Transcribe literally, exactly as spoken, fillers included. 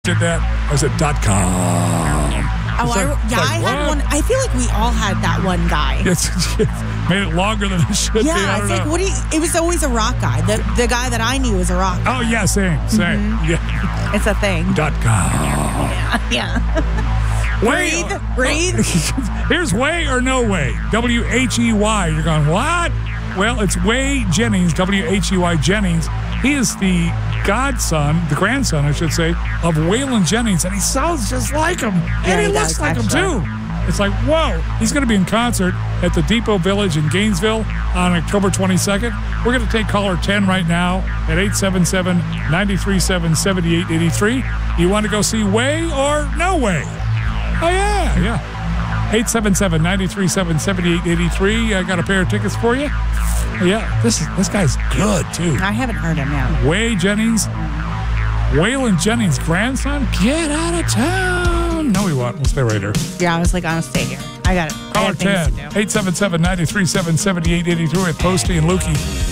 did that? I said dot com. Oh, It's I, like- yeah, like, I had what? one. I feel like we all had that one guy. It's, it's made it longer than it should be. I Yeah, don't it's like, know. what do you, it was always a rock guy. The the guy that I knew was a rock guy. Oh, yeah, same, same. Mm-hmm. Yeah. It's a thing. Dot com. Yeah. yeah. Way, Breathe, breathe. Here's Way or No Way. W H E Y. You're going, what? Well, it's Way Jennings, W H E Y Jennings. He is the godson, the grandson, I should say, of Waylon Jennings, and he sounds just like him. Yeah, and he, he looks does, like actually. him, too. It's like, whoa. He's going to be in concert at the Depot Village in Gainesville on October twenty-second. We're going to take caller ten right now at eight seven seven, nine three seven, seven eight eight three. You want to go see Way or No Way? Oh, yeah, yeah. eight seven seven, nine three seven, seven eight eight three. I got a pair of tickets for you. Yeah, this is this guy's good, too. I haven't heard him yet. Way Jennings, Waylon Jennings' grandson, get out of town. No, we won't. We'll stay right here. Yeah, I was like, I'm going to stay here. I got it. I Caller have things ten, to do. eight seven seven, nine three seven, seven eight eight three with Posty and Lukey.